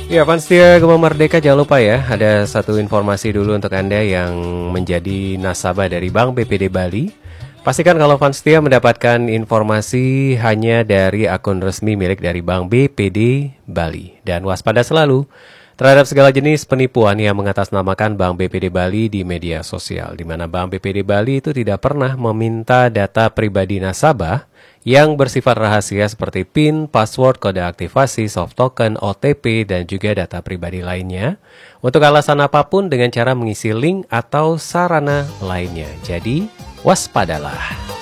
Ya, fans setia Gema Merdeka, jangan lupa ya, ada satu informasi dulu untuk Anda yang menjadi nasabah dari Bank BPD Bali. Pastikan kalau fans setia mendapatkan informasi hanya dari akun resmi milik dari Bank BPD Bali. Dan waspada selalu terhadap segala jenis penipuan yang mengatasnamakan Bank BPD Bali di media sosial, di mana Bank BPD Bali itu tidak pernah meminta data pribadi nasabah yang bersifat rahasia seperti PIN, password, kode aktivasi, soft token, OTP, dan juga data pribadi lainnya untuk alasan apapun dengan cara mengisi link atau sarana lainnya. Jadi, waspadalah.